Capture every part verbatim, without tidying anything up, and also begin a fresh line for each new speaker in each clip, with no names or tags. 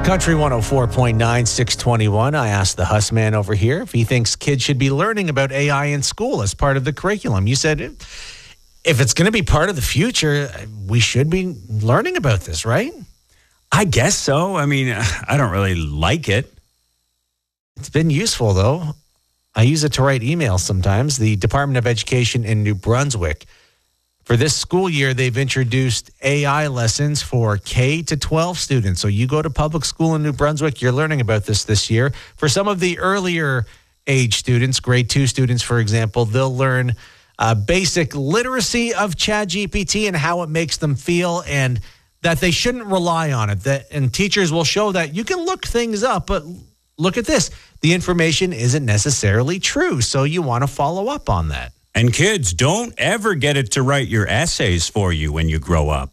Country one oh four point nine, six twenty-one. I asked the Huss man over here if he thinks kids should be learning about A I in school as part of the curriculum. You said if it's going to be part of the future, we should be learning about this, right?
I guess so. I mean, I don't really like it.
It's been useful, though. I use it to write emails sometimes. The Department of Education in New Brunswick, for this school year, they've introduced A I lessons for K to twelve students. So you go to public school in New Brunswick, you're learning about this this year. For some of the earlier age students, grade two students, for example, they'll learn uh, basic literacy of ChatGPT and how it makes them feel, and that they shouldn't rely on it. That and teachers will show that you can look things up, but look at this. The information isn't necessarily true, so you want to follow up on that.
And kids, don't ever get it to write your essays for you when you grow up.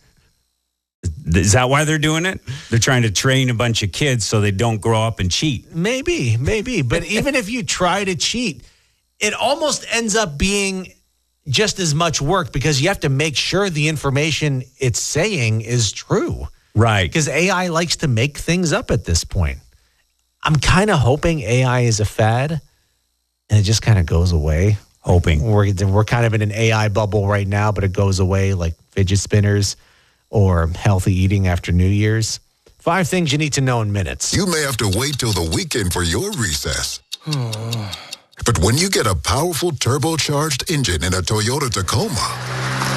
Is that why they're doing it? They're trying to train a bunch of kids so they don't grow up and cheat.
Maybe, maybe. But even if you try to cheat, it almost ends up being just as much work because you have to make sure the information it's saying is true.
Right.
Because A I likes to make things up at this point. I'm kind of hoping A I is a fad and it just kind of goes away.
Hoping.
We're, we're kind of in an A I bubble right now, but it goes away like fidget spinners or healthy eating after New Year's. Five things you need to know in minutes.
You may have to wait till the weekend for your recess. But when you get a powerful turbocharged engine in a Toyota Tacoma,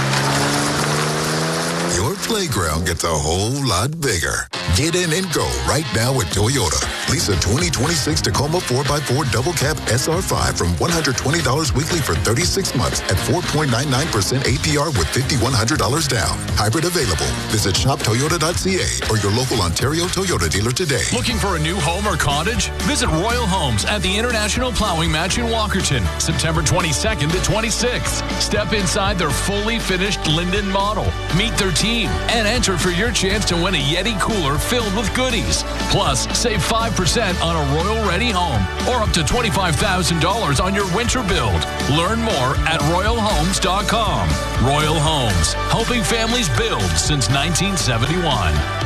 your playground gets a whole lot bigger. Get in and go right now with Toyota. Lease a twenty twenty-six Tacoma four by four Double Cab S R five from one hundred twenty dollars weekly for thirty-six months at four point nine nine percent A P R with five thousand one hundred dollars down. Hybrid available. Visit shop toyota dot c a or your local Ontario Toyota dealer today.
Looking for a new home or cottage? Visit Royal Homes at the International Plowing Match in Walkerton, September twenty-second to twenty-sixth. Step inside their fully finished Linden model. Meet their team and enter for your chance to win a Yeti cooler filled with goodies. Plus, save five percent on a Royal Ready home or up to twenty-five thousand dollars on your winter build. Learn more at royal homes dot com. Royal Homes, helping families build since nineteen seventy-one.